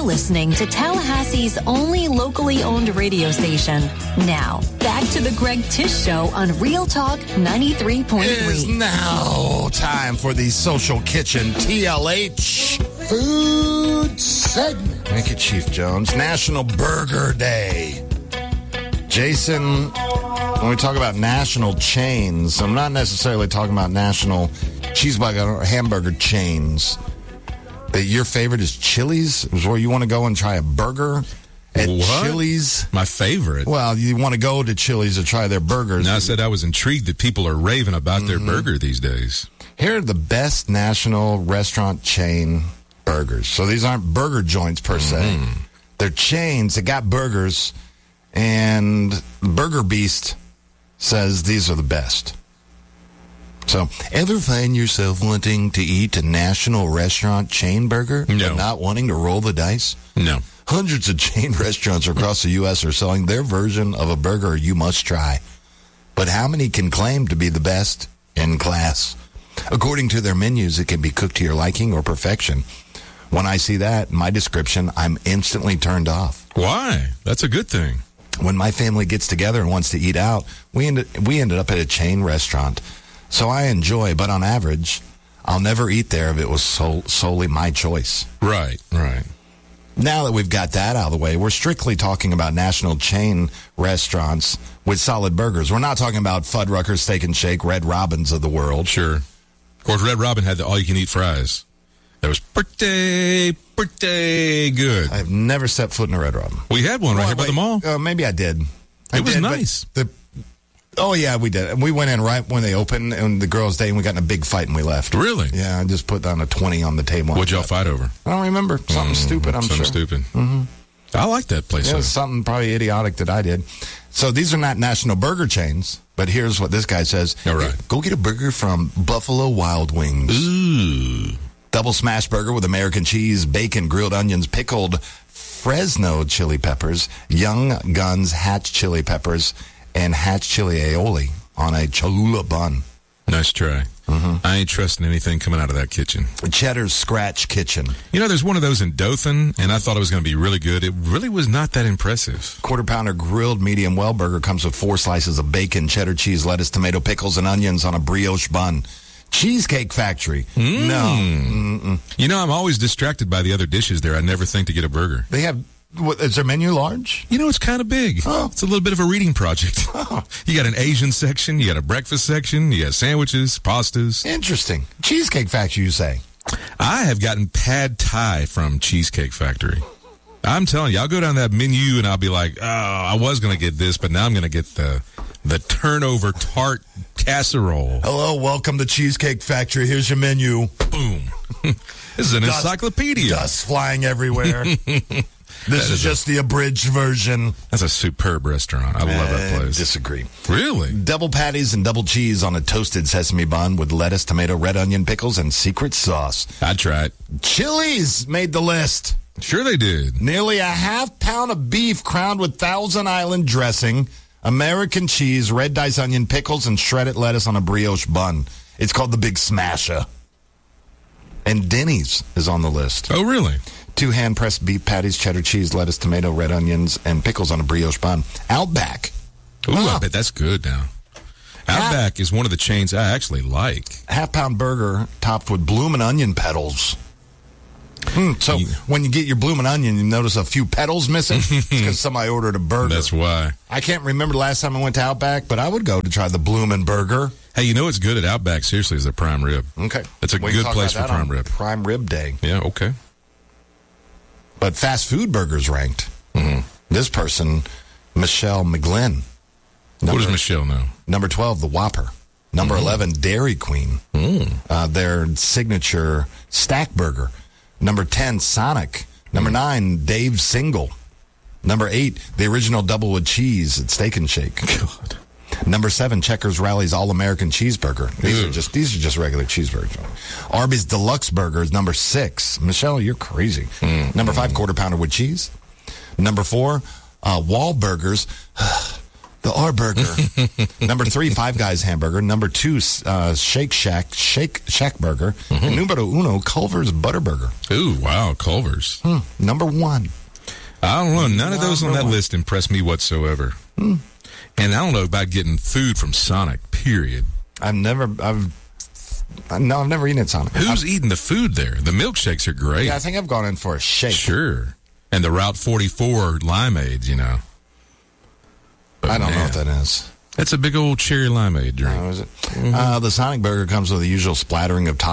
listening to Tallahassee's only locally owned radio station. Now, back to the Greg Tish Show on Real Talk 93.3. It is now time for the Social Kitchen TLH food segment. Thank you, Chief Jones. National Burger Day. Jason, when we talk about national chains, I'm not necessarily talking about national cheeseburger or hamburger chains. Your favorite is Chili's? Is where you want to go and try a burger at Chili's? My favorite? Well, you want to go to Chili's to try their burgers. No, I said I was intrigued that people are raving about their burger these days. Here are the best national restaurant chain burgers. So these aren't burger joints per se. They're chains that got burgers, and Burger Beast says these are the best. So, ever find yourself wanting to eat a national restaurant chain burger, No. but not wanting to roll the dice? No. Hundreds of chain restaurants across the U.S. are selling their version of a burger you must try. But how many can claim to be the best in class? According to their menus, it can be cooked to your liking or perfection. When I see that in my description, I'm instantly turned off. Why? That's a good thing. When my family gets together and wants to eat out, we ended up at a chain restaurant. So I enjoy, but on average, I'll never eat there if it was solely my choice. Right. Now that we've got that out of the way, we're strictly talking about national chain restaurants with solid burgers. We're not talking about Fuddruckers, Steak and Shake, Red Robins of the world. Sure. Of course, Red Robin had the all-you-can-eat fries. That was pretty good. I've never set foot in a Red Robin. We had one right here by the mall. Maybe I did. It was nice. Oh, yeah, we did. And we went in right when they opened, and the girls' day, and we got in a big fight, and we left. Really? Yeah, I just put down a 20 on the table. What'd y'all fight over? I don't remember. Something stupid, I'm sure. Something stupid. I like that place. Yeah, something probably idiotic that I did. So these are not national burger chains, but here's what this guy says. All right. Go get a burger from Buffalo Wild Wings. Ooh. Double smash burger with American cheese, bacon, grilled onions, pickled Fresno chili peppers, Young Guns hatch chili peppers, and hatch chili aioli on a Cholula bun. Nice try. I ain't trusting anything coming out of that kitchen. Cheddar's Scratch Kitchen. You know, there's one of those in Dothan, and I thought it was going to be really good. It really was not that impressive. Quarter pounder grilled medium well burger comes with 4 slices of bacon, cheddar cheese, lettuce, tomato, pickles, and onions on a brioche bun. Cheesecake Factory. No. You know, I'm always distracted by the other dishes there. I never think to get a burger. They have, is their menu large? You know, it's kind of big. Oh. It's a little bit of a reading project. You got an Asian section. You got a breakfast section. You got sandwiches, pastas. Interesting. Cheesecake Factory, you say? I have gotten pad thai from Cheesecake Factory. I'm telling you, I'll go down that menu and I'll be like, oh, I was going to get this, but now I'm going to get the turnover tart casserole. Hello, welcome to Cheesecake Factory. Here's your menu. Boom. This is an encyclopedia. Dust flying everywhere. This is just the abridged version. That's a superb restaurant. I love that place. Disagree. Really? Double patties and double cheese on a toasted sesame bun with lettuce, tomato, red onion, pickles, and secret sauce. I tried. Chili's made the list. Sure they did. Nearly a half pound of beef crowned with Thousand Island dressing, American cheese, red diced onion, pickles, and shredded lettuce on a brioche bun. It's called the Big Smasher. And Denny's is on the list. Oh, really? 2 hand-pressed beef patties, cheddar cheese, lettuce, tomato, red onions, and pickles on a brioche bun. Outback. Ooh, I bet that's good now. Outback is one of the chains I actually like. Half-pound burger topped with bloomin' onion petals. So when you get your bloomin' onion, you notice a few petals missing? It's because somebody ordered a burger. That's why. I can't remember the last time I went to Outback, but I would go to try the bloomin' burger. Hey, you know what's good at Outback, seriously, is their prime rib. Okay. That's a good place for prime rib. Prime Rib Day. Yeah, okay. But fast food burgers ranked. This person, Michelle McGlynn. What does Michelle know? Number 12, the Whopper. Number 11, Dairy Queen. Their signature Stack Burger. Number 10, Sonic. Number 9, Dave's Single. Number 8, the original double with cheese at Steak and Shake. God. Number 7, Checkers Rally's All-American Cheeseburger. These are just regular cheeseburgers. Arby's Deluxe Burger is number 6. Michelle, you're crazy. Number 5, Quarter Pounder with cheese. Number 4, Wahlburgers. The R Burger. Number 3, Five Guys hamburger. Number 2, Shake Shack burger. And numero uno, Culver's Butter Burger. Ooh, wow, Culver's. Number 1. I don't know. None of those on that list impress me whatsoever. And I don't know about getting food from Sonic, period. I've never eaten at Sonic. Who's eating the food there? The milkshakes are great. Yeah, I think I've gone in for a shake. Sure. And the Route 44 limeades, you know. But I don't know what that is. That's a big old cherry limeade drink. Is it? The Sonic burger comes with the usual splattering of